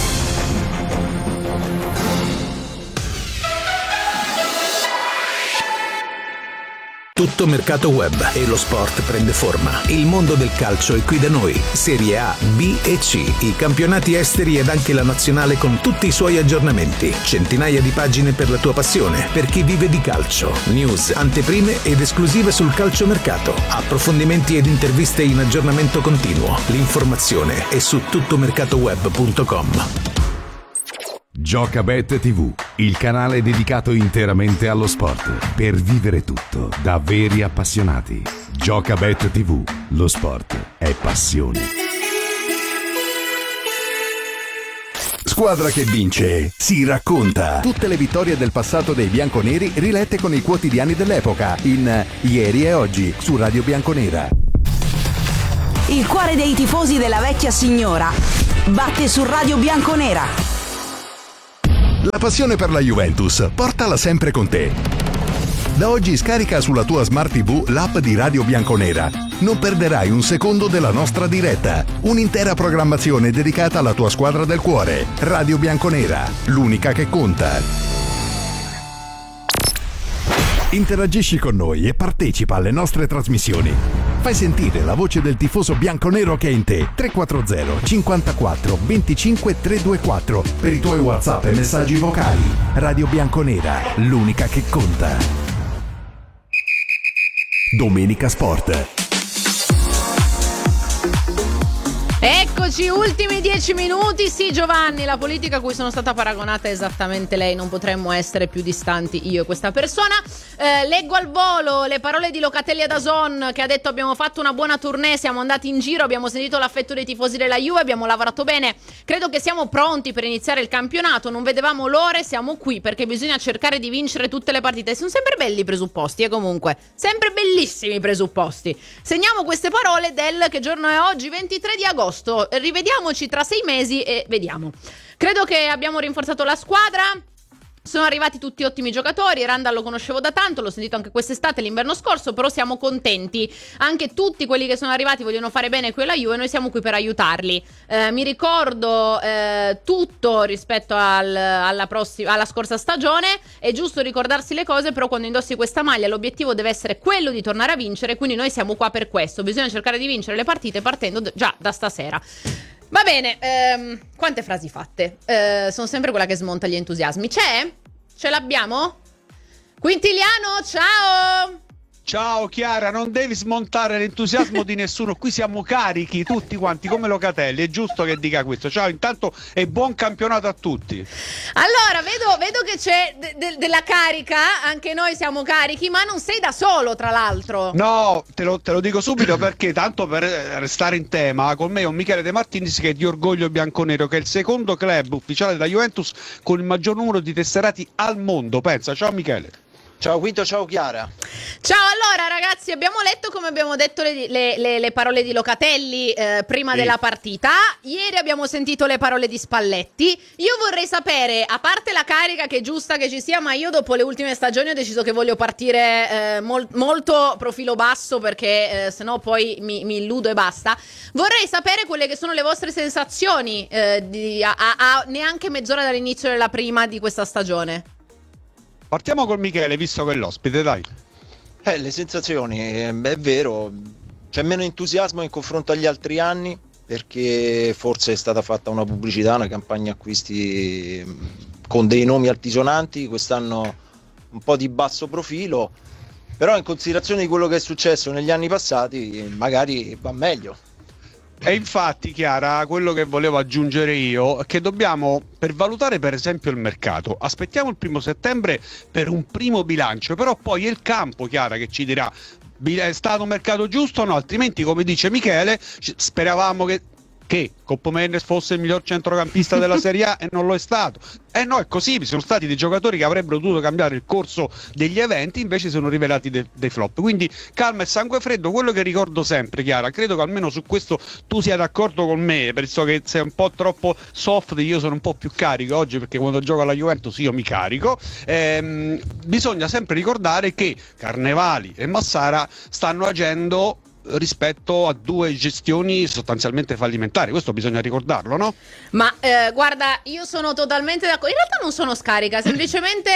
Tutto mercato web e lo sport prende forma. Il mondo del calcio è qui da noi. Serie A, B e C, i campionati esteri ed anche la nazionale con tutti i suoi aggiornamenti. Centinaia di pagine per la tua passione, per chi vive di calcio. News, anteprime ed esclusive sul calciomercato. Approfondimenti ed interviste in aggiornamento continuo. L'informazione è su tuttomercatoweb punto com. Giocabet tivù, il canale dedicato interamente allo sport, per vivere tutto da veri appassionati. Giocabet tivù, lo sport è passione. Squadra che vince si racconta. Tutte le vittorie del passato dei bianconeri rilette con i quotidiani dell'epoca in Ieri e Oggi su Radio Bianconera. Il cuore dei tifosi della vecchia signora batte su Radio Bianconera. La passione per la Juventus, portala sempre con te. Da oggi scarica sulla tua Smart tivù l'app di Radio Bianconera. Non perderai un secondo della nostra diretta. Un'intera programmazione dedicata alla tua squadra del cuore. Radio Bianconera, l'unica che conta. Interagisci con noi e partecipa alle nostre trasmissioni. Fai sentire la voce del tifoso bianconero che è in te. tre quattro zero cinquantaquattro venticinque trecentoventiquattro per i tuoi WhatsApp e messaggi vocali. Radio Bianconera, l'unica che conta. Domenica Sport. Eccoci, ultimi dieci minuti. Sì, Giovanni, la politica a cui sono stata paragonata è esattamente lei. Non potremmo essere più distanti io e questa persona. eh, Leggo al volo le parole di Locatelli ad Dazon, che ha detto: abbiamo fatto una buona tournée, siamo andati in giro, abbiamo sentito l'affetto dei tifosi della Juve, abbiamo lavorato bene, credo che siamo pronti per iniziare il campionato, non vedevamo l'ora e siamo qui perché bisogna cercare di vincere tutte le partite. Sono sempre belli i presupposti, e eh, comunque sempre bellissimi i presupposti. Segniamo queste parole del, che giorno è oggi? ventitré di agosto. Rivediamoci tra sei mesi e vediamo. Credo che abbiamo rinforzato la squadra. Sono arrivati tutti ottimi giocatori. Randall lo conoscevo da tanto, l'ho sentito anche quest'estate, l'inverno scorso, però siamo contenti. Anche tutti quelli che sono arrivati vogliono fare bene qui alla Juve e noi siamo qui per aiutarli. Eh, mi ricordo eh, tutto rispetto al, alla, prossima, alla scorsa stagione. È giusto ricordarsi le cose, però quando indossi questa maglia l'obiettivo deve essere quello di tornare a vincere, quindi noi siamo qua per questo. Bisogna cercare di vincere le partite partendo d- già da stasera. Va bene, ehm, quante frasi fatte? Eh, sono sempre quella che smonta gli entusiasmi. C'è? Ce l'abbiamo? Quintiliano, ciao! Ciao Chiara, non devi smontare l'entusiasmo di nessuno, qui siamo carichi tutti quanti come Locatelli, è giusto che dica questo. Ciao intanto e buon campionato a tutti. Allora, vedo, vedo che c'è de- de- della carica, anche noi siamo carichi, ma non sei da solo tra l'altro. No, te lo, te lo dico subito perché tanto per restare in tema, con me ho Michele De Martinis che è di Orgoglio Bianconero, che è il secondo club ufficiale da Juventus con il maggior numero di tesserati al mondo, pensa. Ciao Michele. Ciao Quinto, ciao Chiara. Ciao, allora ragazzi, abbiamo letto, come abbiamo detto, le, le, le, le parole di Locatelli eh, prima sì. della partita. Ieri abbiamo sentito le parole di Spalletti. Io vorrei sapere, a parte la carica che è giusta che ci sia, ma io dopo le ultime stagioni ho deciso che voglio partire eh, mol, molto profilo basso, perché eh, sennò poi mi, mi illudo e basta. Vorrei sapere quelle che sono le vostre sensazioni eh, di, a, a, a neanche mezz'ora dall'inizio della prima di questa stagione. Partiamo con Michele, visto che è l'ospite, dai. Eh, le sensazioni, è vero, c'è meno entusiasmo in confronto agli altri anni, perché forse è stata fatta una pubblicità, una campagna acquisti con dei nomi altisonanti, quest'anno un po' di basso profilo, però in considerazione di quello che è successo negli anni passati magari va meglio. E infatti, Chiara, quello che volevo aggiungere io è che dobbiamo, per valutare per esempio il mercato, aspettiamo il primo settembre per un primo bilancio, però poi è il campo, Chiara, che ci dirà è stato un mercato giusto o no, altrimenti, come dice Michele, speravamo che che Coppo Mendes fosse il miglior centrocampista della Serie A e non lo è stato. Eh no, è così, ci sono stati dei giocatori che avrebbero dovuto cambiare il corso degli eventi, invece sono rivelati de- dei flop. Quindi calma e sangue freddo, quello che ricordo sempre, Chiara, credo che almeno su questo tu sia d'accordo con me, penso che sei un po' troppo soft, io sono un po' più carico oggi perché quando gioco alla Juventus io mi carico. Ehm, bisogna sempre ricordare che Carnevali e Massara stanno agendo rispetto a due gestioni sostanzialmente fallimentari, questo bisogna ricordarlo, no? Ma eh, guarda, io sono totalmente d'accordo. In realtà non sono scarica, semplicemente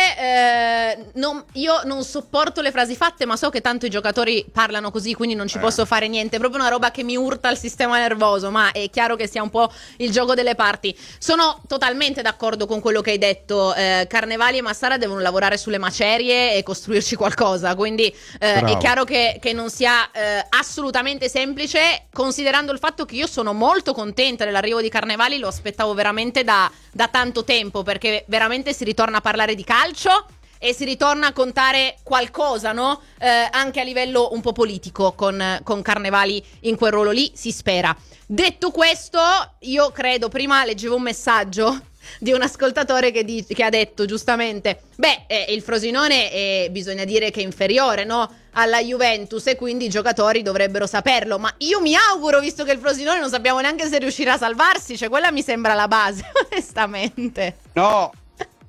eh, non, io non sopporto le frasi fatte, ma so che tanto i giocatori parlano così, quindi non ci eh. posso fare niente. È proprio una roba che mi urta il sistema nervoso, ma è chiaro che sia un po' il gioco delle parti. Sono totalmente d'accordo con quello che hai detto. eh, Carnevali e Massara devono lavorare sulle macerie e costruirci qualcosa, quindi eh, è chiaro che, che non sia eh, assolutamente semplice, considerando il fatto che io sono molto contenta dell'arrivo di Carnevali, lo aspettavo veramente da, da tanto tempo, perché veramente si ritorna a parlare di calcio e si ritorna a contare qualcosa, no? Eh, anche a livello un po' politico con, con Carnevali in quel ruolo lì, si spera. Detto questo, io credo, prima leggevo un messaggio di un ascoltatore che, di, che ha detto giustamente, beh, eh, il Frosinone eh, bisogna dire che è inferiore, no, alla Juventus, e quindi i giocatori dovrebbero saperlo, ma io mi auguro, visto che il Frosinone non sappiamo neanche se riuscirà a salvarsi, cioè quella mi sembra la base, onestamente. No,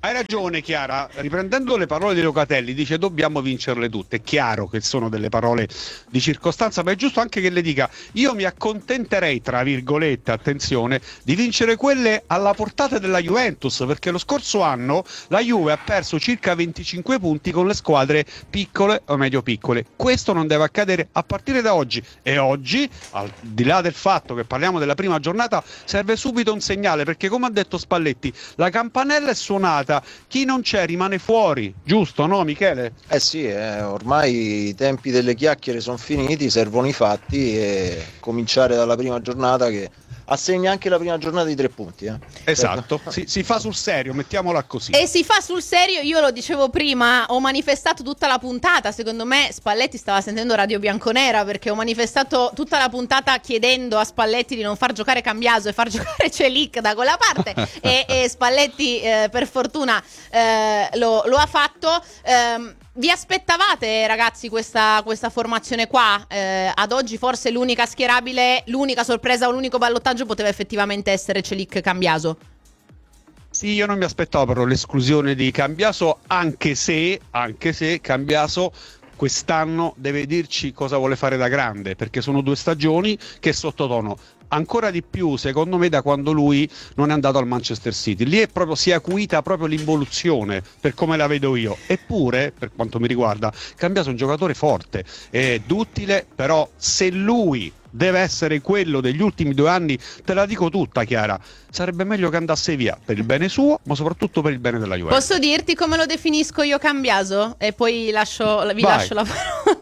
Hai ragione Chiara, riprendendo le parole di Locatelli, dice dobbiamo vincerle tutte. È chiaro che sono delle parole di circostanza, ma è giusto anche che le dica io mi accontenterei, tra virgolette, attenzione, di vincere quelle alla portata della Juventus, perché lo scorso anno la Juve ha perso circa venticinque punti con le squadre piccole o medio piccole. Questo non deve accadere a partire da oggi, e oggi, al di là del fatto che parliamo della prima giornata, serve subito un segnale, perché come ha detto Spalletti, la campanella è suonata, chi non c'è rimane fuori, giusto, no Michele? Eh sì, eh, ormai i tempi delle chiacchiere sono finiti, servono i fatti e cominciare dalla prima giornata che assegna anche la prima giornata di tre punti. Eh. Esatto, si, si fa sul serio, mettiamola così. E si fa sul serio, io lo dicevo prima, ho manifestato tutta la puntata, secondo me Spalletti stava sentendo Radio Bianconera, perché ho manifestato tutta la puntata chiedendo a Spalletti di non far giocare Cambiaso e far giocare Celic da quella parte e, e Spalletti eh, per fortuna eh, lo, lo ha fatto. Eh, Vi aspettavate ragazzi questa, questa formazione qua? Eh, ad oggi forse l'unica schierabile, l'unica sorpresa o l'unico ballottaggio poteva effettivamente essere Celic Cambiaso. Sì, io non mi aspettavo però l'esclusione di Cambiaso, anche se, anche se Cambiaso quest'anno deve dirci cosa vuole fare da grande, perché sono due stagioni che sottotono. Ancora di più secondo me da quando lui non è andato al Manchester City, lì è proprio, si è acuita proprio l'involuzione per come la vedo io. Eppure per quanto mi riguarda Cambiaso è un giocatore forte ed duttile, però se lui deve essere quello degli ultimi due anni, te la dico tutta Chiara, sarebbe meglio che andasse via per il bene suo ma soprattutto per il bene della Juventus. Posso dirti come lo definisco io Cambiaso? E poi lascio, vi Vai. lascio la parola.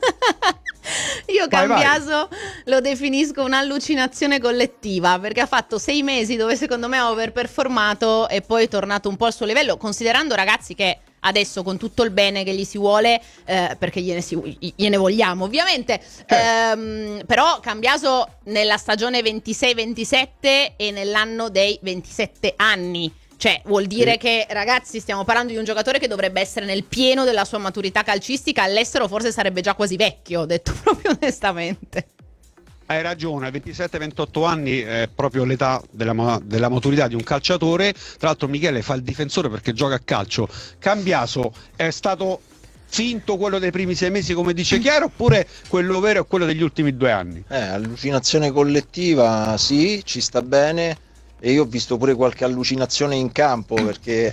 Io Vai, Cambiaso vai. Lo definisco un'allucinazione collettiva, perché ha fatto sei mesi dove secondo me ha overperformato e poi è tornato un po' al suo livello, considerando ragazzi che adesso con tutto il bene che gli si vuole, eh, perché gliene, si, gliene vogliamo ovviamente, eh. ehm, però Cambiaso nella stagione ventisei ventisette e nell'anno dei ventisette anni. Cioè, vuol dire sì. che, ragazzi, stiamo parlando di un giocatore che dovrebbe essere nel pieno della sua maturità calcistica. All'estero forse sarebbe già quasi vecchio, detto proprio onestamente. Hai ragione, ventisette ventotto anni è proprio l'età della, della maturità di un calciatore. Tra l'altro Michele fa il difensore perché gioca a calcio. Cambiaso è stato finto quello dei primi sei mesi come dice Chiaro, oppure quello vero è quello degli ultimi due anni? Eh, allucinazione collettiva, sì, ci sta bene. E io ho visto pure qualche allucinazione in campo, perché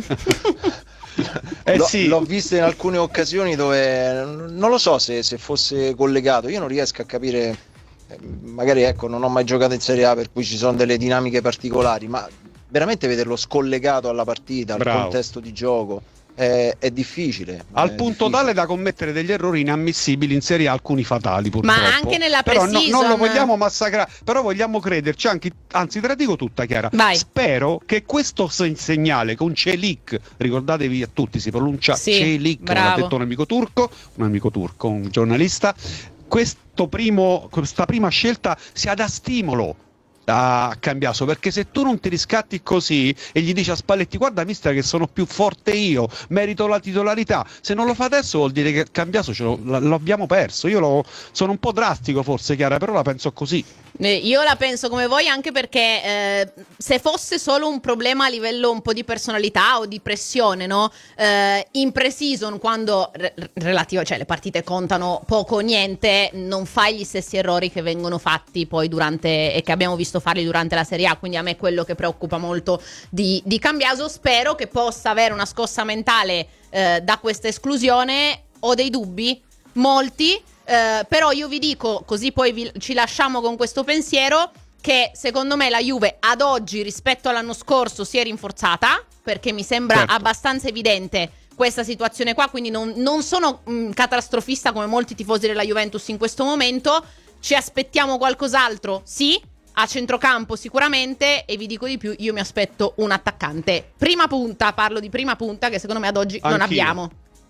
eh l'ho, sì. l'ho vista in alcune occasioni dove non lo so se, se fosse collegato, io non riesco a capire, magari ecco non ho mai giocato in Serie A per cui ci sono delle dinamiche particolari, ma veramente vederlo scollegato alla partita, al Bravo. contesto di gioco è, è difficile. Al è punto difficile. tale da commettere degli errori inammissibili in Serie A, alcuni fatali purtroppo. Ma anche nella però pre-season. no, non lo vogliamo massacrare, però vogliamo crederci, anche, anzi te la dico tutta Chiara. Vai. Spero che questo segnale con Celic, ricordatevi a tutti si pronuncia sì, Celic, non l'ha detto un amico turco, un amico turco, un giornalista. Questo primo, questa prima scelta sia da stimolo a Cambiaso, perché se tu non ti riscatti così e gli dici a Spalletti guarda mister che sono più forte io, merito la titolarità, se non lo fa adesso vuol dire che Cambiaso ce lo, lo abbiamo perso. Io lo, sono un po' drastico forse Chiara, però la penso così. Io la penso come voi, anche perché eh, se fosse solo un problema a livello un po' di personalità o di pressione, no? Eh, in pre-season, quando re- relativo, cioè le partite contano poco o niente, non fai gli stessi errori che vengono fatti poi durante e che abbiamo visto farli durante la Serie A. Quindi a me è quello che preoccupa molto di, di Cambiaso. Spero che possa avere una scossa mentale eh, da questa esclusione. Ho dei dubbi, molti. Uh, però io vi dico, così poi vi, ci lasciamo con questo pensiero, che secondo me la Juve ad oggi rispetto all'anno scorso si è rinforzata, perché mi sembra certo. abbastanza evidente questa situazione qua, quindi non, non sono mh, catastrofista come molti tifosi della Juventus in questo momento. Ci aspettiamo qualcos'altro? Sì, a centrocampo sicuramente, e vi dico di più, io mi aspetto un attaccante prima punta, parlo di prima punta, che secondo me ad oggi Anch'io. non abbiamo.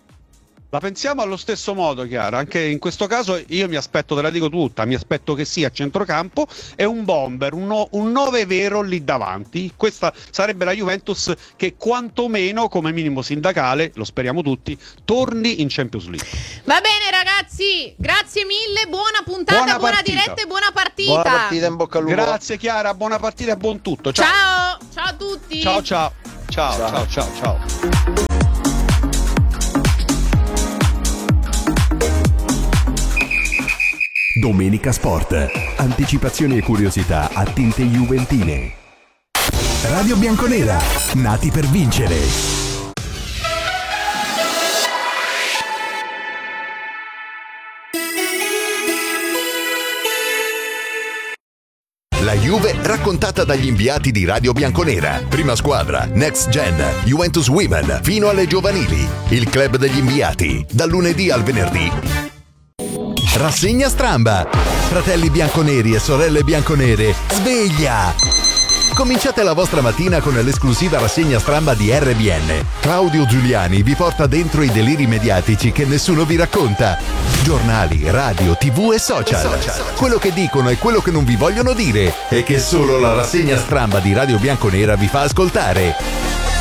La pensiamo allo stesso modo Chiara, anche in questo caso io mi aspetto, te la dico tutta, mi aspetto che sia a centrocampo e un bomber, un, no, un nove vero lì davanti. Questa sarebbe la Juventus che quantomeno come minimo sindacale, lo speriamo tutti, torni in Champions League. Va bene ragazzi, grazie mille, buona puntata, buona, buona diretta e buona partita. Buona partita, in bocca al lupo. Grazie Chiara, buona partita e buon tutto. Ciao. Ciao, ciao a tutti. Ciao ciao. Ciao, ciao, ciao, ciao. Domenica Sport. Anticipazioni e curiosità a tinte juventine. Radio Bianconera, nati per vincere. La Juve raccontata dagli inviati di Radio Bianconera. Prima squadra, Next Gen, Juventus Women, fino alle giovanili. Il club degli inviati, dal lunedì al venerdì. Rassegna Stramba. Fratelli bianconeri e sorelle bianconere, sveglia! Cominciate la vostra mattina con l'esclusiva rassegna Stramba di R B N. Claudio Giuliani vi porta dentro i deliri mediatici che nessuno vi racconta. Giornali, radio, tv e social. Quello che dicono e quello che non vi vogliono dire e che solo la rassegna Stramba di Radio Bianconera vi fa ascoltare.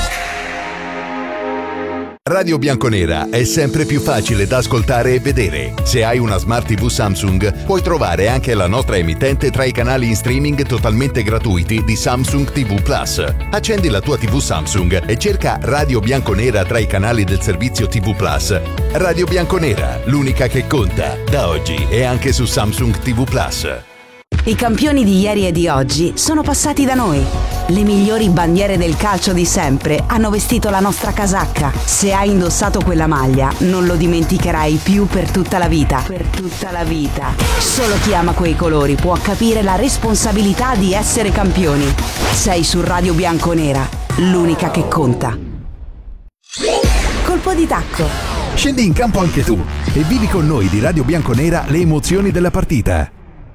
Radio Bianconera è sempre più facile da ascoltare e vedere. Se hai una Smart tivù Samsung, puoi trovare anche la nostra emittente tra i canali in streaming totalmente gratuiti di Samsung tivù Plus. Accendi la tua tivù Samsung e cerca Radio Bianconera tra i canali del servizio tivù Plus. Radio Bianconera, l'unica che conta, da oggi e anche su Samsung tivù Plus. I campioni di ieri e di oggi sono passati da noi. Le migliori bandiere del calcio di sempre hanno vestito la nostra casacca. Se hai indossato quella maglia, non lo dimenticherai più per tutta la vita. Per tutta la vita. Solo chi ama quei colori può capire la responsabilità di essere campioni. Sei su Radio Bianconera, l'unica che conta. Colpo di tacco. Scendi in campo anche tu e vivi con noi di Radio Bianconera le emozioni della partita.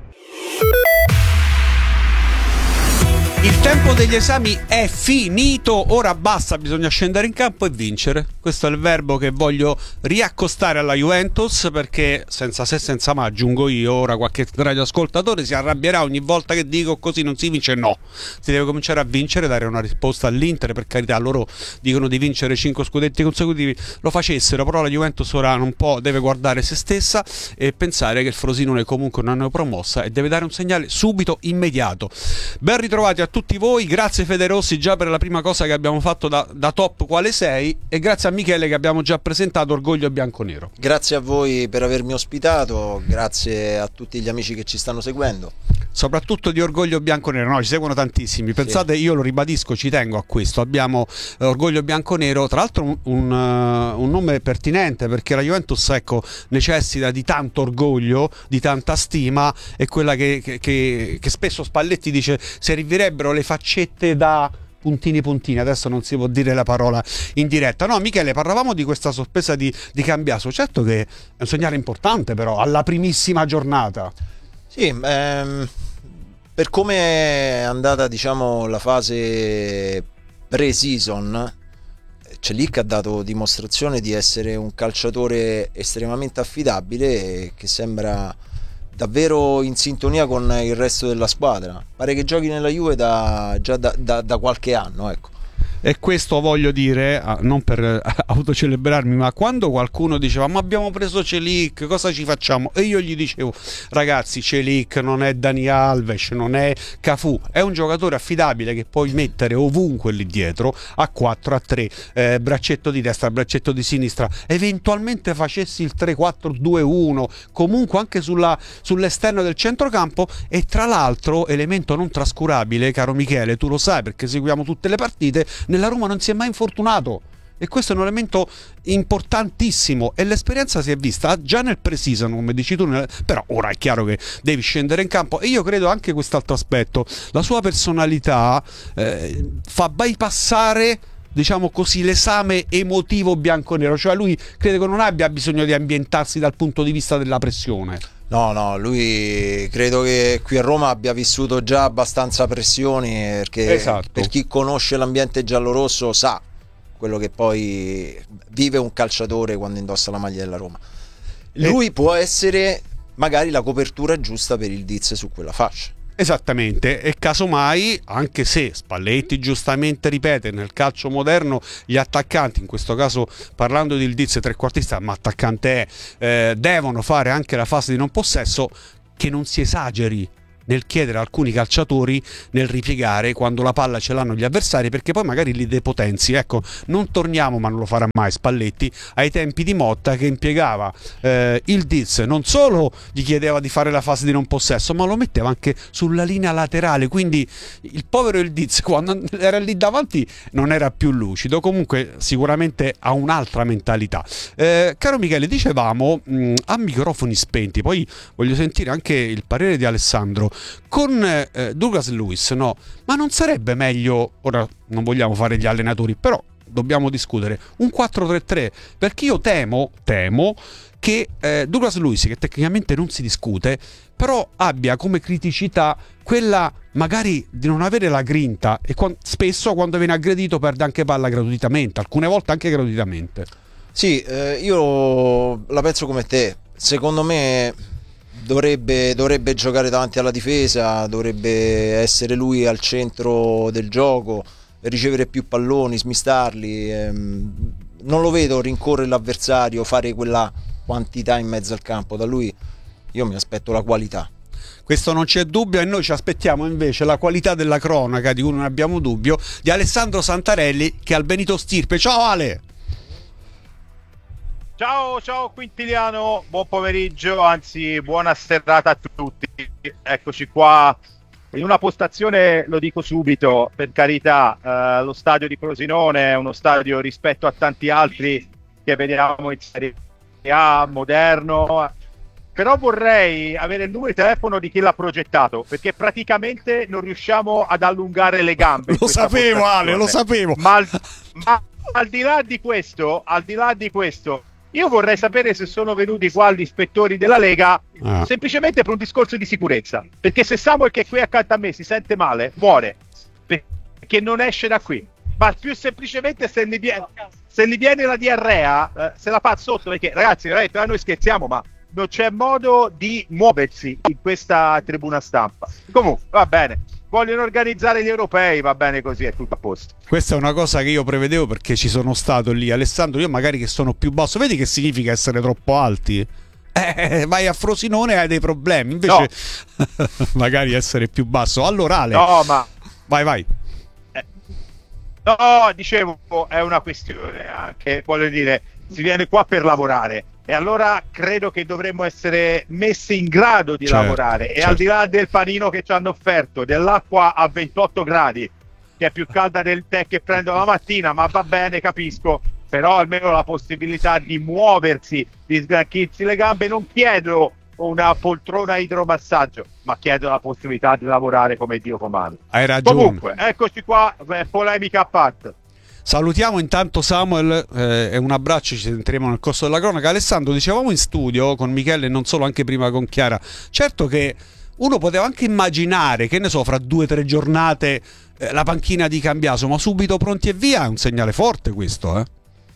Il tempo degli esami è finito, ora basta, bisogna scendere in campo e vincere. Questo è il verbo che voglio riaccostare alla Juventus, perché senza se senza ma aggiungo io, ora qualche radioascoltatore si arrabbierà ogni volta che dico così non si vince. No, si deve cominciare a vincere, dare una risposta all'Inter. Per carità, loro dicono di vincere cinque scudetti consecutivi, lo facessero, però la Juventus ora un po' deve guardare se stessa e pensare che il Frosinone comunque non è promossa e deve dare un segnale subito, immediato. Ben ritrovati a tutti voi, grazie Fede Rossi già per la prima cosa che abbiamo fatto da, da top quale sei, e grazie a Michele che abbiamo già presentato Orgoglio Bianconero. Grazie a voi per avermi ospitato, grazie a tutti gli amici che ci stanno seguendo. Soprattutto di Orgoglio Bianconero, no, ci seguono tantissimi, pensate, sì. Io lo ribadisco, ci tengo a questo, abbiamo eh, Orgoglio Bianconero, tra l'altro un, un, uh, un nome pertinente, perché la Juventus, ecco, necessita di tanto orgoglio, di tanta stima, è quella che, che, che, che spesso Spalletti dice servirebbero le faccette da puntini puntini, adesso non si può dire la parola in diretta. No, Michele, parlavamo di questa sorpresa di, di Cambiaso, certo che è un segnale importante però alla primissima giornata. Sì, ehm, per come è andata, diciamo, la fase pre-season, Celik ha dato dimostrazione di essere un calciatore estremamente affidabile e che sembra davvero in sintonia con il resto della squadra. Pare che giochi nella Juve da, già da, da, da qualche anno, ecco. E questo voglio dire, non per autocelebrarmi, ma quando qualcuno diceva ma abbiamo preso Celik, cosa ci facciamo? E io gli dicevo, ragazzi, Celik non è Dani Alves, non è Cafù, è un giocatore affidabile che puoi mettere ovunque lì dietro, a quattro, a tre, eh, braccetto di destra, braccetto di sinistra, eventualmente facessi il tre quattro due uno, comunque anche sulla, sull'esterno del centrocampo. E tra l'altro, elemento non trascurabile, caro Michele, tu lo sai perché seguiamo tutte le partite, nella Roma non si è mai infortunato, e questo è un elemento importantissimo e l'esperienza si è vista già nel pre-season, come dici tu, però ora è chiaro che devi scendere in campo. E io credo anche quest'altro aspetto, la sua personalità eh, fa bypassare, diciamo così, l'esame emotivo bianconero, cioè lui credo che non abbia bisogno di ambientarsi dal punto di vista della pressione. No, no, lui credo che qui a Roma abbia vissuto già abbastanza pressioni, perché esatto. Per chi conosce l'ambiente giallorosso sa quello che poi vive un calciatore quando indossa la maglia della Roma. Lui e... può essere magari la copertura giusta per il Diz su quella fascia. Esattamente, e casomai, anche se Spalletti giustamente ripete nel calcio moderno gli attaccanti, in questo caso parlando di Diz trequartista, ma attaccante è, eh, devono fare anche la fase di non possesso, che non si esageri nel chiedere a alcuni calciatori nel ripiegare quando la palla ce l'hanno gli avversari, perché poi magari li depotenzi. Ecco, non torniamo, ma non lo farà mai Spalletti, ai tempi di Motta, che impiegava eh, il Diz, non solo gli chiedeva di fare la fase di non possesso, ma lo metteva anche sulla linea laterale, quindi il povero il Diz quando era lì davanti non era più lucido. Comunque sicuramente ha un'altra mentalità. Eh, caro Michele, dicevamo mh, a microfoni spenti, poi voglio sentire anche il parere di Alessandro, con eh, Douglas Luiz, no? Ma non sarebbe meglio, ora non vogliamo fare gli allenatori, però dobbiamo discutere, un quattro tre tre, perché io temo, temo che eh, Douglas Luiz, che tecnicamente non si discute, però abbia come criticità quella magari di non avere la grinta, e quando, spesso quando viene aggredito perde anche palla gratuitamente, alcune volte anche gratuitamente. Sì, eh, io la penso come te. Secondo me dovrebbe, dovrebbe giocare davanti alla difesa, dovrebbe essere lui al centro del gioco, ricevere più palloni, smistarli. Ehm, non lo vedo rincorrere l'avversario, fare quella quantità in mezzo al campo. Da lui io mi aspetto la qualità. Questo non c'è dubbio, e noi ci aspettiamo invece la qualità della cronaca, di cui non abbiamo dubbio, di Alessandro Santarelli, che al Benito Stirpe. Ciao Ale! Ciao, ciao Quintiliano, buon pomeriggio, anzi buona serata a tutti. Eccoci qua in una postazione, lo dico subito, per carità, eh, lo stadio di Frosinone è uno stadio rispetto a tanti altri che vediamo in Serie A, moderno, però vorrei avere il numero di telefono di chi l'ha progettato, perché praticamente non riusciamo ad allungare le gambe. Lo sapevo Ale, lo sapevo. Ma al, ma al di là di questo, al di là di questo, io vorrei sapere se sono venuti qua gli ispettori della Lega ah. semplicemente per un discorso di sicurezza, perché se Samuel, che è qui accanto a me, si sente male, muore, perché non esce da qui. Ma più semplicemente se gli viene, se gli viene la diarrea, eh, se la fa sotto, perché ragazzi, ragazzi, noi scherziamo, ma non c'è modo di muoversi in questa tribuna stampa. Comunque, va bene. Vogliono organizzare gli europei, va bene così, è tutto a posto. Questa è una cosa che io prevedevo, perché ci sono stato lì. Alessandro, io magari che sono più basso, vedi che significa essere troppo alti? Eh, vai a Frosinone e hai dei problemi, invece no. Magari essere più basso. Allora Ale, no, ma vai vai. Eh. No, dicevo, è una questione anche, voglio dire, si viene qua per lavorare, e allora credo che dovremmo essere messi in grado di certo, lavorare, e certo. Al di là del panino che ci hanno offerto, dell'acqua a ventotto gradi, che è più calda del tè che prendo la mattina, ma va bene, capisco, però almeno la possibilità di muoversi, di sgranchirsi le gambe. Non chiedo una poltrona idromassaggio, ma chiedo la possibilità di lavorare come Dio comanda. Hai ragione. Comunque, eccoci qua, polemica a parte. Salutiamo intanto Samuel eh, e un abbraccio, ci sentiremo nel corso della cronaca. Alessandro, dicevamo in studio con Michele e non solo, anche prima con Chiara, certo che uno poteva anche immaginare, che ne so, fra due o tre giornate eh, la panchina di Cambiaso, ma subito pronti e via, è un segnale forte questo, eh?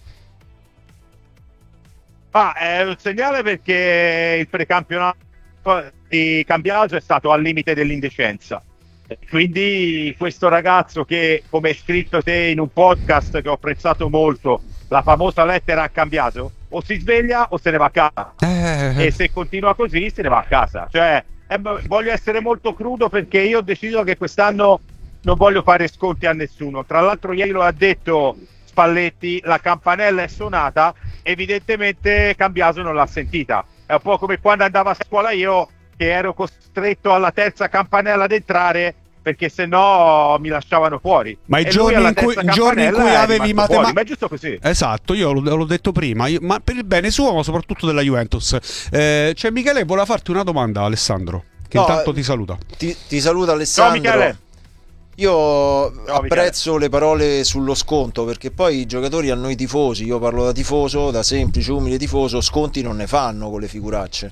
Ah, è un segnale perché il precampionato di Cambiaso è stato al limite dell'indecenza. Quindi questo ragazzo che, come hai scritto te in un podcast che ho apprezzato molto, la famosa lettera a Cambiaso, o si sveglia o se ne va a casa, eh. E se continua così se ne va a casa. Cioè, eh, voglio essere molto crudo, perché io ho deciso che quest'anno non voglio fare sconti a nessuno. Tra l'altro ieri lo ha detto Spalletti, la campanella è suonata, evidentemente Cambiaso non l'ha sentita. È un po' come quando andavo a scuola io, che ero costretto alla terza campanella ad entrare, perché se no mi lasciavano fuori. Ma i giorni in cui, giorni in cui avevi matematica, ma è giusto così. Esatto, io l'ho, l'ho detto prima, io, ma per il bene suo, ma soprattutto della Juventus. Eh, c'è Michele, voleva farti una domanda, Alessandro, che no, intanto ti saluta. Ti, ti saluta Alessandro. Ciao Michele. Io no, apprezzo Michele. le parole sullo sconto, perché poi i giocatori a noi tifosi, io parlo da tifoso, da semplice umile tifoso, sconti non ne fanno con le figuracce.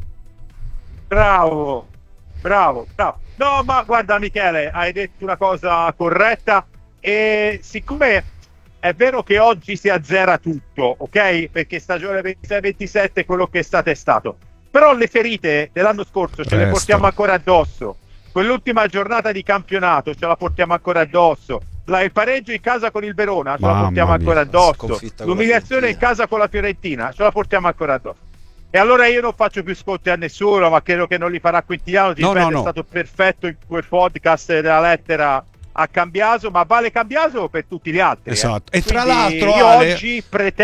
Bravo, bravo, bravo. No, ma guarda Michele, hai detto una cosa corretta, e siccome è vero che oggi si azzera tutto, ok? Perché stagione ventisei ventisette è quello che è stato è stato, però le ferite dell'anno scorso ce Presto. le portiamo ancora addosso. Quell'ultima giornata di campionato ce la portiamo ancora addosso. La, il pareggio in casa con il Verona ce Mamma la portiamo mia. ancora addosso. L'umiliazione in casa con la Fiorentina ce la portiamo ancora addosso. E allora io non faccio più sconti a nessuno, ma credo che non li farà Quintiliano. Ti No, ripeto, no, no. è stato perfetto in quel podcast della lettera a Cambiaso, ma vale Cambiaso per tutti gli altri. Esatto. eh. E tra Quindi l'altro, io Ale- oggi pretendo